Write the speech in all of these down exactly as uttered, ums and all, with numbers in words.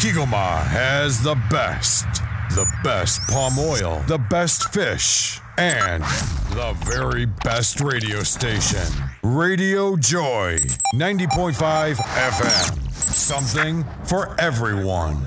Kigoma has the best, the best palm oil, the best fish, and the very best radio station. Radio Joy, ninety point five F M. Something for everyone.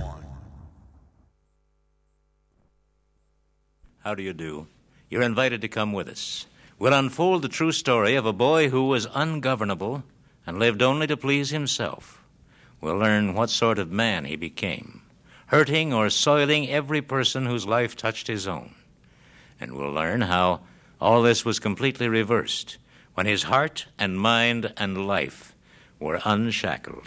How do you do? You're invited to come with us. We'll unfold the true story of a boy who was ungovernable and lived only to please himself. We'll learn what sort of man he became, hurting or soiling every person whose life touched his own. And we'll learn how all this was completely reversed when his heart and mind and life were unshackled.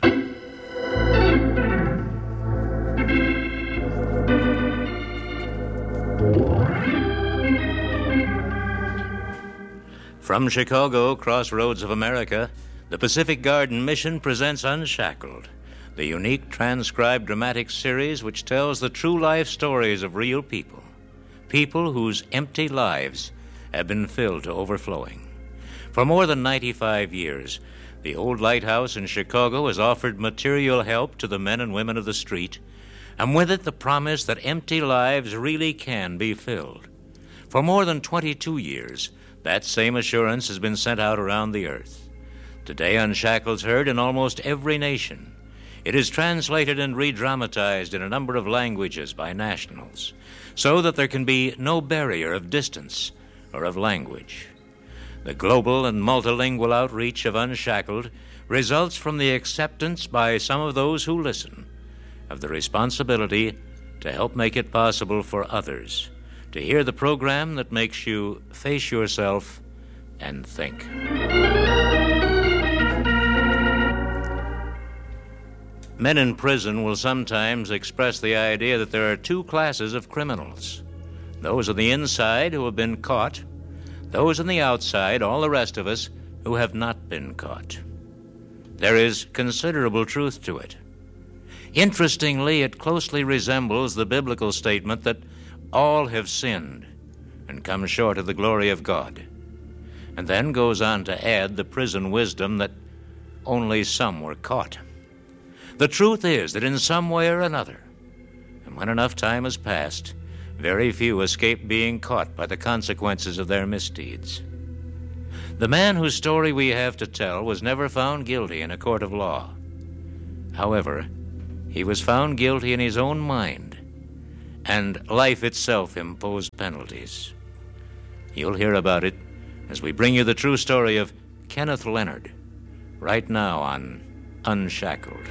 From Chicago, crossroads of America, the Pacific Garden Mission presents Unshackled, the unique transcribed dramatic series which tells the true life stories of real people, people whose empty lives have been filled to overflowing. For more than ninety-five years, the old lighthouse in Chicago has offered material help to the men and women of the street, and with it the promise that empty lives really can be filled. For more than twenty-two years, that same assurance has been sent out around the earth. Today, Unshackled is heard in almost every nation. It is translated and re-dramatized in a number of languages by nationals, so that there can be no barrier of distance or of language. The global and multilingual outreach of Unshackled results from the acceptance by some of those who listen of the responsibility to help make it possible for others to hear the program that makes you face yourself and think. Men in prison will sometimes express the idea that there are two classes of criminals. Those on the inside who have been caught, those on the outside, all the rest of us, who have not been caught. There is considerable truth to it. Interestingly, it closely resembles the biblical statement that all have sinned and come short of the glory of God, and then goes on to add the prison wisdom that only some were caught. The truth is that in some way or another, and when enough time has passed, very few escape being caught by the consequences of their misdeeds. The man whose story we have to tell was never found guilty in a court of law. However, he was found guilty in his own mind, and life itself imposed penalties. You'll hear about it as we bring you the true story of Kenneth Leonard, right now on Unshackled.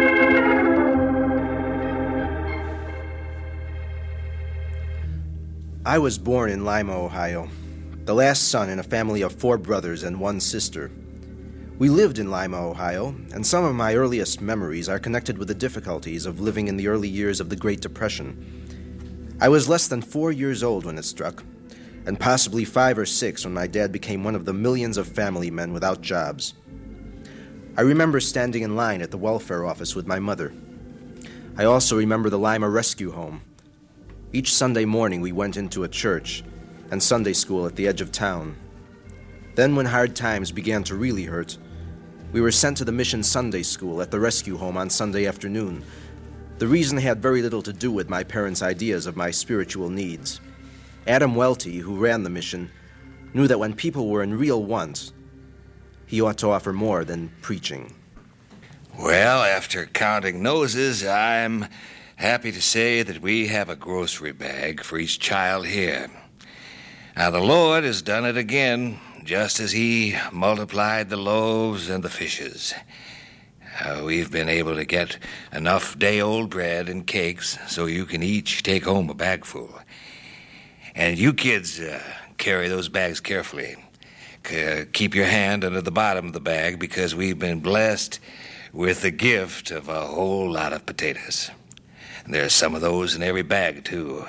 I was born in Lima, Ohio, the last son in a family of four brothers and one sister. We lived in Lima, Ohio, and some of my earliest memories are connected with the difficulties of living in the early years of the Great Depression. I was less than four years old when it struck, and possibly five or six when my dad became one of the millions of family men without jobs. I remember standing in line at the welfare office with my mother. I also remember the Lima Rescue Home. Each Sunday morning we went into a church and Sunday school at the edge of town. Then when hard times began to really hurt, we were sent to the Mission Sunday School at the rescue home on Sunday afternoon. The reason had very little to do with my parents' ideas of my spiritual needs. Adam Welty, who ran the mission, knew that when people were in real want, he ought to offer more than preaching. Well, after counting noses, I'm happy to say that we have a grocery bag for each child here. Now, the Lord has done it again, just as he multiplied the loaves and the fishes. Uh, we've been able to get enough day-old bread and cakes so you can each take home a bagful. And you kids uh, carry those bags carefully. C- keep your hand under the bottom of the bag because we've been blessed with the gift of a whole lot of potatoes. And there's some of those in every bag, too.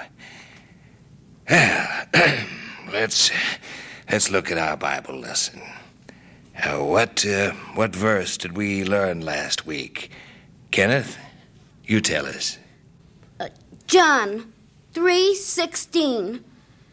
let's, let's look at our Bible lesson. Uh, what, uh, what verse did we learn last week? Kenneth, you tell us. Uh, John three sixteen.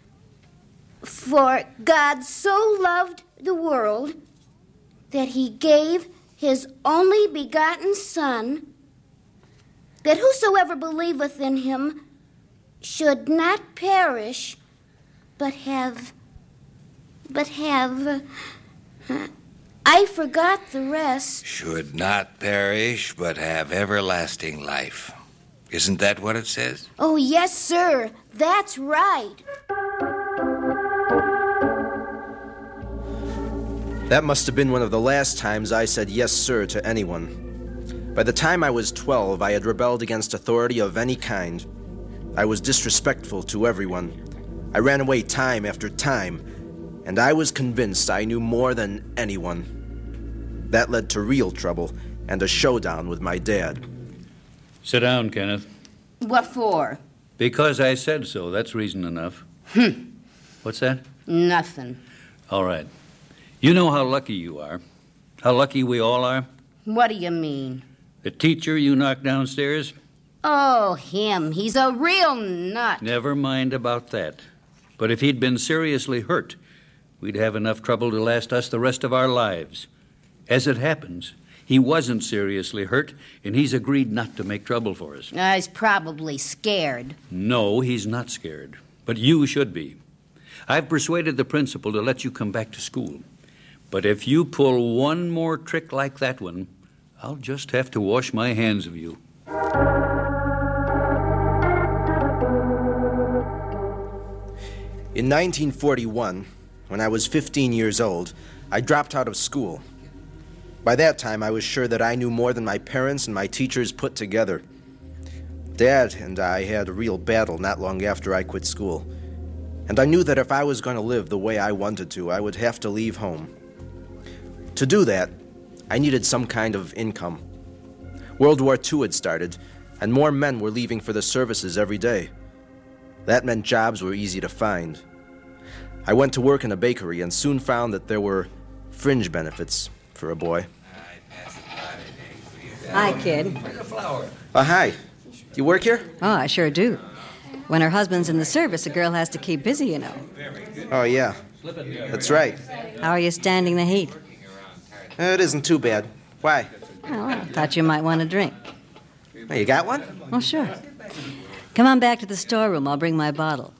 For God so loved the world that he gave his only begotten Son, that whosoever believeth in him should not perish, but have, but have, uh, I forgot the rest. Should not perish, but have everlasting life. Isn't that what it says? Oh, yes, sir. That's right. That must have been one of the last times I said yes, sir, to anyone. By the time I was twelve, I had rebelled against authority of any kind. I was disrespectful to everyone. I ran away time after time, and I was convinced I knew more than anyone. That led to real trouble and a showdown with my dad. Sit down, Kenneth. What for? Because I said so. That's reason enough. Hmm. What's that? Nothing. All right. You know how lucky you are. How lucky we all are. What do you mean? The teacher you knocked downstairs? Oh, him. He's a real nut. Never mind about that. But if he'd been seriously hurt, we'd have enough trouble to last us the rest of our lives. As it happens, he wasn't seriously hurt, and he's agreed not to make trouble for us. Uh, he's probably scared. No, he's not scared. But you should be. I've persuaded the principal to let you come back to school. But if you pull one more trick like that one, I'll just have to wash my hands of you. In nineteen forty-one, when I was fifteen years old, I dropped out of school. By that time, I was sure that I knew more than my parents and my teachers put together. Dad and I had a real battle not long after I quit school. And I knew that if I was going to live the way I wanted to, I would have to leave home. To do that, I needed some kind of income. World War Two had started, and more men were leaving for the services every day. That meant jobs were easy to find. I went to work in a bakery and soon found that there were fringe benefits for a boy. Hi, kid. Oh, hi. You work here? Oh, I sure do. When her husband's in the service, a girl has to keep busy, you know. Oh, yeah. That's right. How are you standing the heat? It isn't too bad. Why? Oh, I thought you might want a drink. Oh, you got one? Well, sure. Come on back to the storeroom. I'll bring my bottle.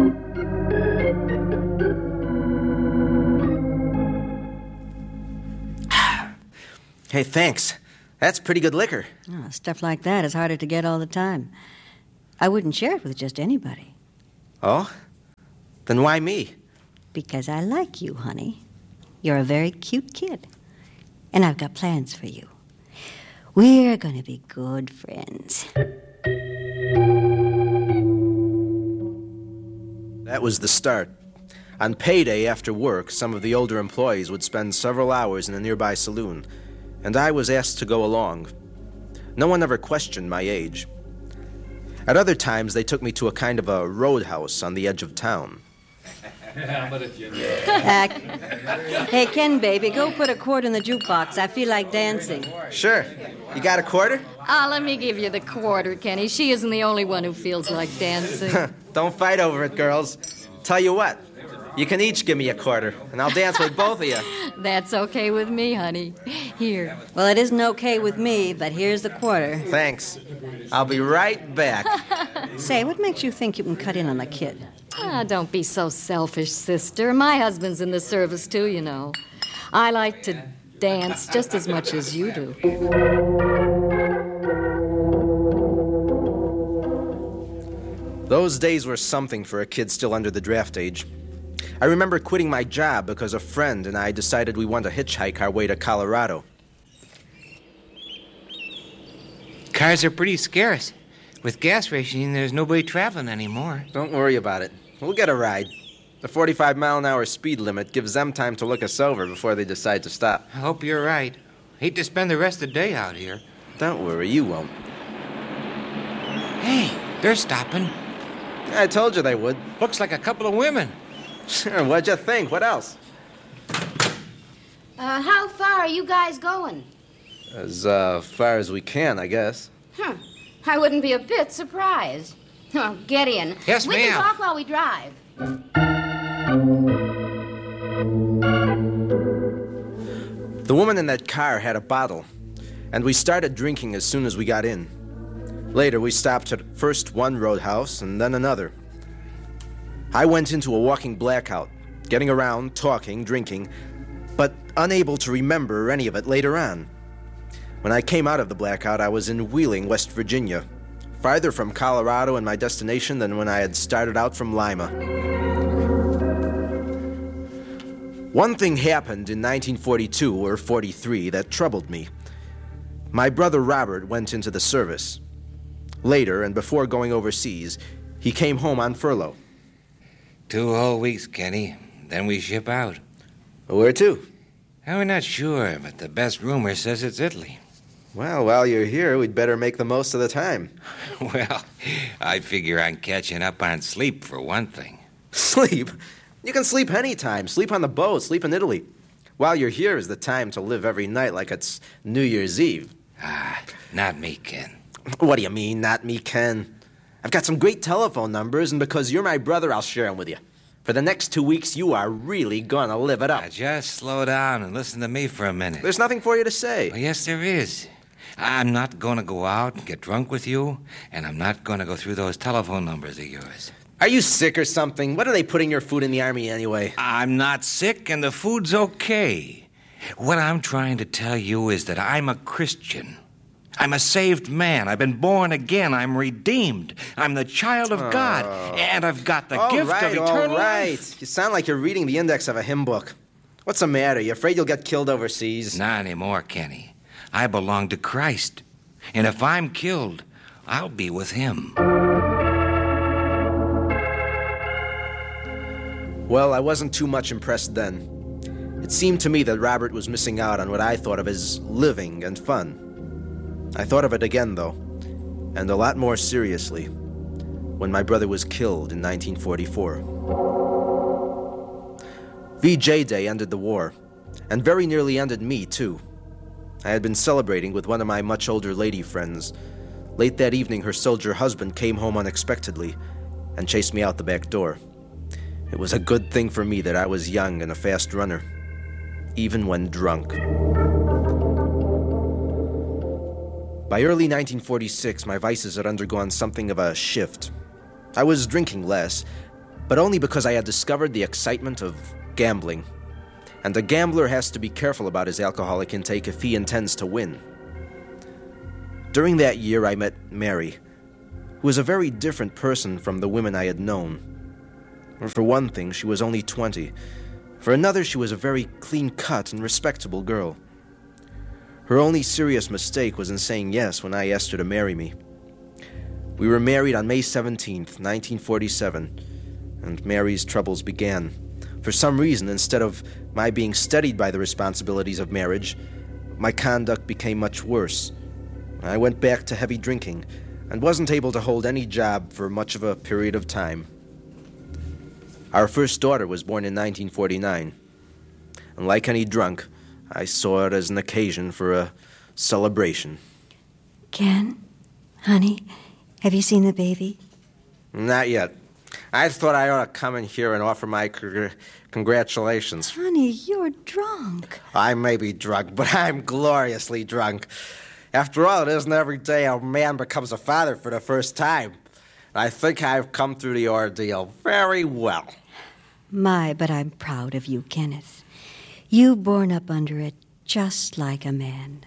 Hey, thanks. That's pretty good liquor. Oh, stuff like that is harder to get all the time. I wouldn't share it with just anybody. Oh? Then why me? Because I like you, honey. You're a very cute kid. And I've got plans for you. We're going to be good friends. That was the start. On payday after work, some of the older employees would spend several hours in a nearby saloon, and I was asked to go along. No one ever questioned my age. At other times, they took me to a kind of a roadhouse on the edge of town. uh, hey, Ken, baby, go put a quart in the jukebox. I feel like dancing. Sure. You got a quarter? Ah, let me give you the quarter, Kenny. She isn't the only one who feels like dancing. Don't fight over it, girls. Tell you what, you can each give me a quarter, and I'll dance with both of you. That's okay with me, honey. Here. Well, it isn't okay with me, but here's the quarter. Thanks. I'll be right back. Say, what makes you think you can cut in on the kid? Ah, don't be so selfish, sister. My husband's in the service, too, you know. I like to dance just as much as you do. Those days were something for a kid still under the draft age. I remember quitting my job because a friend and I decided we wanted to hitchhike our way to Colorado. Cars are pretty scarce. With gas rationing, there's nobody traveling anymore. Don't worry about it. We'll get a ride. The forty-five mile an hour speed limit gives them time to look us over before they decide to stop. I hope you're right. Hate to spend the rest of the day out here. Don't worry, you won't. Hey, they're stopping. I told you they would. Looks like a couple of women. Sure, what'd you think? What else? Uh, how far are you guys going? As uh, far as we can, I guess. Huh. I wouldn't be a bit surprised. Oh, get in. Yes, we ma'am. can talk while we drive. The woman in that car had a bottle, and we started drinking as soon as we got in. Later, we stopped at first one roadhouse and then another. I went into a walking blackout, getting around, talking, drinking, but unable to remember any of it later on. When I came out of the blackout, I was in Wheeling, West Virginia, farther from Colorado and my destination than when I had started out from Lima. One thing happened in nineteen forty-two or forty-three that troubled me. My brother Robert went into the service. Later, and before going overseas, he came home on furlough. Two whole weeks, Kenny. Then we ship out. Where to? Oh, we're not sure, but the best rumor says it's Italy. Well, while you're here, we'd better make the most of the time. Well, I figure on catching up on sleep, for one thing. Sleep? You can sleep anytime. Sleep on the boat, sleep in Italy. While you're here is the time to live every night like it's New Year's Eve. Ah, not me, Ken. What do you mean, not me, Ken? I've got some great telephone numbers, and because you're my brother, I'll share them with you. For the next two weeks, you are really gonna live it up. Now, just slow down and listen to me for a minute. There's nothing for you to say. Well, yes, there is. I'm not gonna go out and get drunk with you, and I'm not gonna go through those telephone numbers of yours. Are you sick or something? What are they putting your food in the Army anyway? I'm not sick, and the food's okay. What I'm trying to tell you is that I'm a Christian. I'm a saved man. I've been born again. I'm redeemed. I'm the child of oh. God. And I've got the all gift right, of eternal all right. life. You sound like you're reading the index of a hymn book. What's the matter? You afraid you'll get killed overseas? Not anymore, Kenny. I belong to Christ. And if I'm killed, I'll be with him. Well, I wasn't too much impressed then. It seemed to me that Robert was missing out on what I thought of as living and fun. I thought of it again, though, and a lot more seriously, when my brother was killed in nineteen forty-four. V J Day ended the war, and very nearly ended me, too. I had been celebrating with one of my much older lady friends. Late that evening, her soldier husband came home unexpectedly and chased me out the back door. It was a good thing for me that I was young and a fast runner, even when drunk. By early nineteen forty-six, my vices had undergone something of a shift. I was drinking less, but only because I had discovered the excitement of gambling. And a gambler has to be careful about his alcoholic intake if he intends to win. During that year, I met Mary, who was a very different person from the women I had known. For one thing, she was only twenty. For another, she was a very clean-cut and respectable girl. Her only serious mistake was in saying yes when I asked her to marry me. We were married on May seventeenth, nineteen forty-seven, and Mary's troubles began. For some reason, instead of my being steadied by the responsibilities of marriage, my conduct became much worse. I went back to heavy drinking and wasn't able to hold any job for much of a period of time. Our first daughter was born in nineteen forty-nine, and like any drunk, I saw it as an occasion for a celebration. Ken, honey, have you seen the baby? Not yet. I thought I ought to come in here and offer my c- congratulations. Honey, you're drunk. I may be drunk, but I'm gloriously drunk. After all, it isn't every day a man becomes a father for the first time. I think I've come through the ordeal very well. My, but I'm proud of you, Kenneth. You've borne up under it just like a man.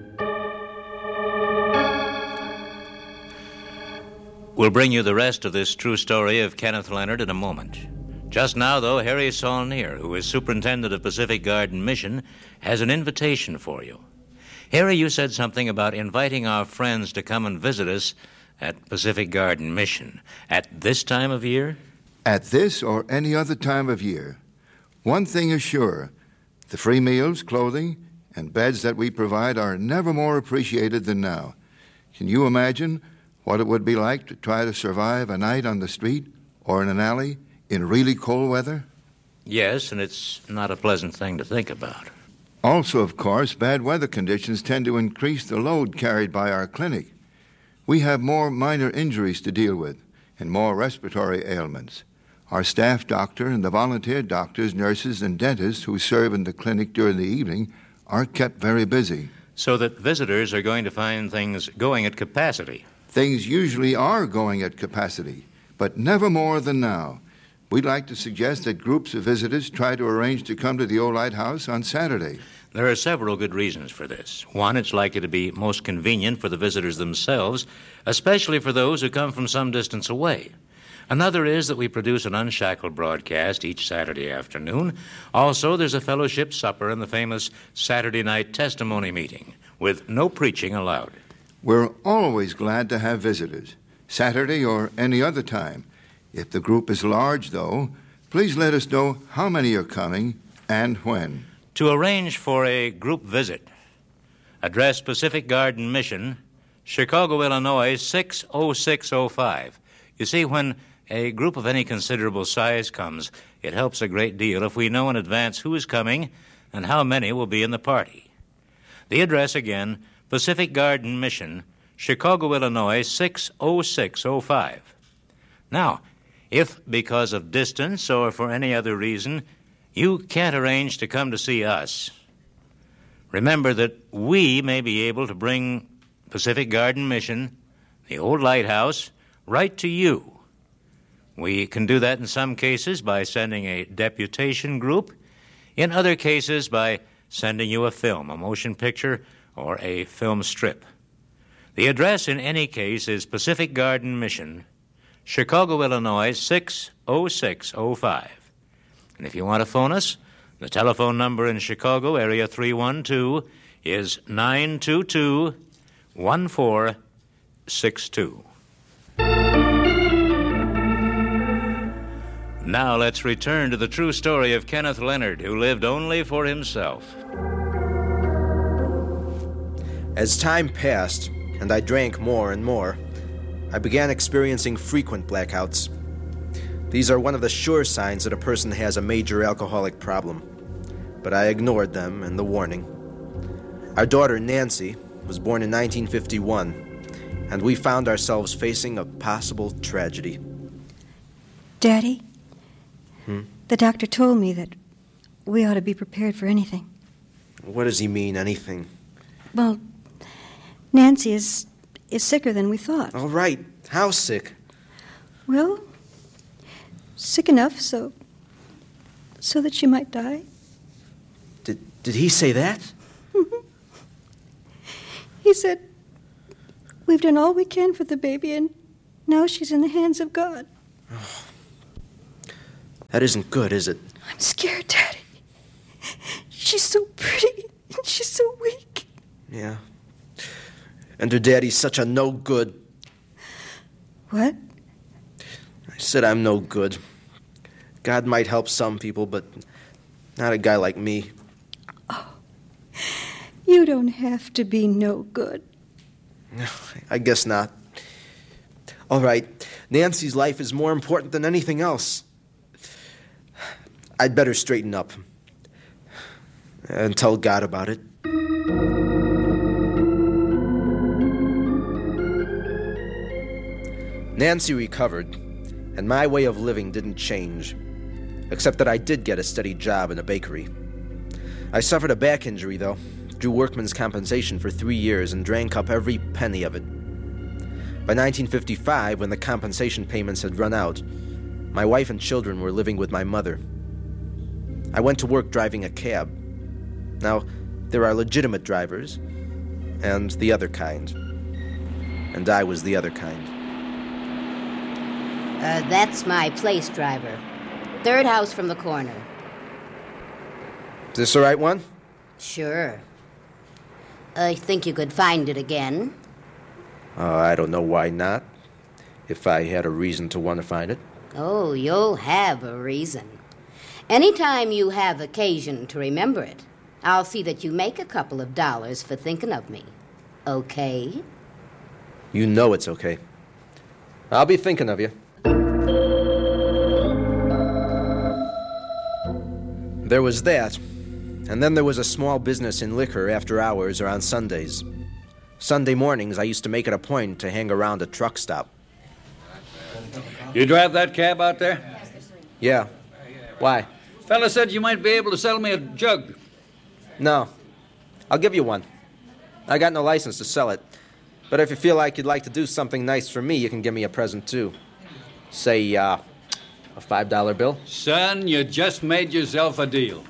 We'll bring you the rest of this true story of Kenneth Leonard in a moment. Just now, though, Harry Saulnier, who is superintendent of Pacific Garden Mission, has an invitation for you. Harry, you said something about inviting our friends to come and visit us at Pacific Garden Mission. At this time of year? At this or any other time of year. One thing is sure. The free meals, clothing, and beds that we provide are never more appreciated than now. Can you imagine what it would be like to try to survive a night on the street or in an alley in really cold weather? Yes, and it's not a pleasant thing to think about. Also, of course, bad weather conditions tend to increase the load carried by our clinic. We have more minor injuries to deal with and more respiratory ailments. Our staff doctor and the volunteer doctors, nurses, and dentists who serve in the clinic during the evening are kept very busy. So that visitors are going to find things going at capacity. things usually are going at capacity, but never more than now. We'd like to suggest that groups of visitors try to arrange to come to the old lighthouse on Saturday. There are several good reasons for this. One, it's likely to be most convenient for the visitors themselves, especially for those who come from some distance away. Another is that we produce an unshackled broadcast each Saturday afternoon. Also, there's a fellowship supper and the famous Saturday night testimony meeting, with no preaching allowed. We're always glad to have visitors, Saturday or any other time. If the group is large, though, please let us know how many are coming and when. To arrange for a group visit, address Pacific Garden Mission, Chicago, Illinois, six oh six oh five. You see, when a group of any considerable size comes, it helps a great deal if we know in advance who is coming and how many will be in the party. The address again, Pacific Garden Mission, Chicago, Illinois, six oh six oh five. Now, if because of distance or for any other reason you can't arrange to come to see us, remember that we may be able to bring Pacific Garden Mission, the old lighthouse, right to you. We can do that in some cases by sending a deputation group, in other cases by sending you a film, a motion picture, or a film strip. The address in any case is Pacific Garden Mission, Chicago, Illinois, six oh six oh five. And if you want to phone us, the telephone number in Chicago, area three one two, is nine two two, one four six two. Now let's return to the true story of Kenneth Leonard, who lived only for himself. As time passed, and I drank more and more, I began experiencing frequent blackouts. These are one of the sure signs that a person has a major alcoholic problem, but I ignored them and the warning. Our daughter, Nancy, was born in nineteen fifty-one, and we found ourselves facing a possible tragedy. Daddy, Hmm? the doctor told me that we ought to be prepared for anything. What does he mean, anything? Well, Nancy is is sicker than we thought. All right. How sick? Well, sick enough so so that she might die. Did did he say that? He said, we've done all we can for the baby, and now she's in the hands of God. Oh. That isn't good, is it? I'm scared, Daddy. She's so pretty, and she's so weak. Yeah. And her daddy's such a no good. What? I said I'm no good. God might help some people, but not a guy like me. Oh, you don't have to be no good. I guess not. All right, Nancy's life is more important than anything else. I'd better straighten up and tell God about it. Nancy recovered, and my way of living didn't change, except that I did get a steady job in a bakery. I suffered a back injury, though, drew workman's compensation for three years, and drank up every penny of it. By nineteen fifty-five, when the compensation payments had run out, my wife and children were living with my mother. I went to work driving a cab. Now, there are legitimate drivers, and the other kind. And I was the other kind. Uh, that's my place driver. Third house from the corner. Is this the right one? Sure. I think you could find it again. Uh, I don't know why not, if I had a reason to want to find it. Oh, you'll have a reason. Anytime you have occasion to remember it, I'll see that you make a couple of dollars for thinking of me. Okay? You know it's okay. I'll be thinking of you. There was that, and then there was a small business in liquor after hours or on Sundays. Sunday mornings, I used to make it a point to hang around a truck stop. You drive that cab out there? Yeah. Why? Fella said you might be able to sell me a jug. No. I'll give you one. I got no license to sell it. But if you feel like you'd like to do something nice for me, you can give me a present, too. Say, uh, a five dollar bill? Son, you just made yourself a deal.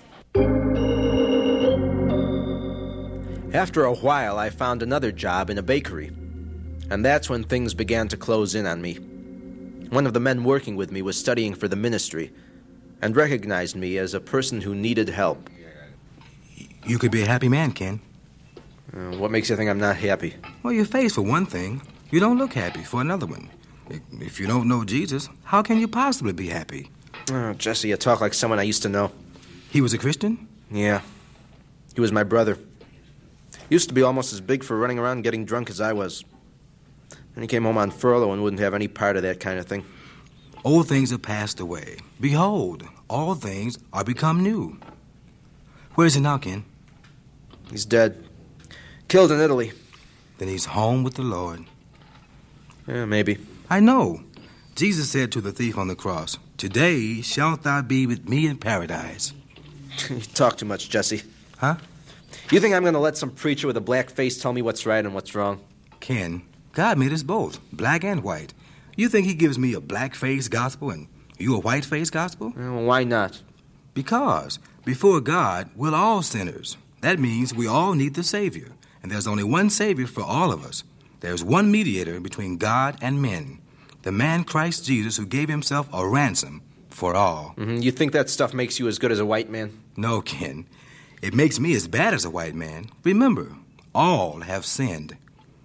After a while, I found another job in a bakery. And that's when things began to close in on me. One of the men working with me was studying for the ministry and recognized me as a person who needed help. You could be a happy man, Ken. Uh, what makes you think I'm not happy? Well, your face, for one thing. You don't look happy, for another one. If you don't know Jesus, how can you possibly be happy? Oh, Jesse, you talk like someone I used to know. He was a Christian? Yeah. He was my brother. He used to be almost as big for running around getting drunk as I was. And he came home on furlough and wouldn't have any part of that kind of thing. Old things have passed away. Behold, all things are become new. Where is he now, Ken? He's dead. Killed in Italy. Then he's home with the Lord. Yeah, maybe. I know. Jesus said to the thief on the cross, "Today shalt thou be with me in paradise." You talk too much, Jesse. Huh? You think I'm going to let some preacher with a black face tell me what's right and what's wrong? Ken, God made us both, black and white. You think he gives me a black-faced gospel and you a white-faced gospel? Well, why not? Because before God, we're all sinners. That means we all need the Savior. And there's only one Savior for all of us. There's one mediator between God and men, the man Christ Jesus, who gave himself a ransom for all. Mm-hmm. You think that stuff makes you as good as a white man? No, Ken. It makes me as bad as a white man. Remember, all have sinned.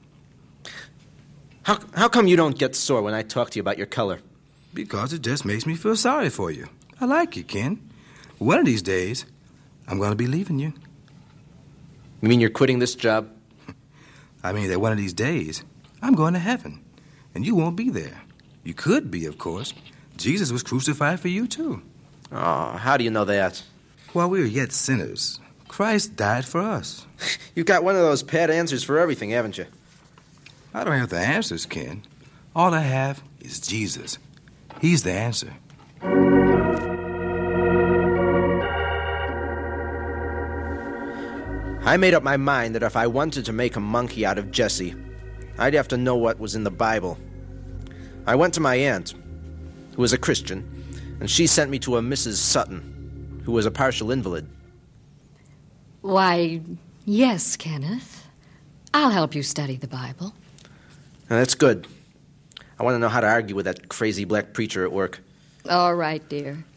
How, how come you don't get sore when I talk to you about your color? Because it just makes me feel sorry for you. I like you, Ken. One of these days, I'm going to be leaving you. You mean you're quitting this job? I mean that one of these days, I'm going to heaven, and you won't be there. You could be, of course. Jesus was crucified for you, too. Oh, how do you know that? While we were yet sinners, Christ died for us. You've got one of those pat answers for everything, haven't you? I don't have the answers, Ken. All I have is Jesus. He's the answer. I made up my mind that if I wanted to make a monkey out of Jesse, I'd have to know what was in the Bible. I went to my aunt, who was a Christian, and she sent me to a Missus Sutton, who was a partial invalid. Why, yes, Kenneth. I'll help you study the Bible. Now, that's good. I want to know how to argue with that crazy black preacher at work. All right, dear.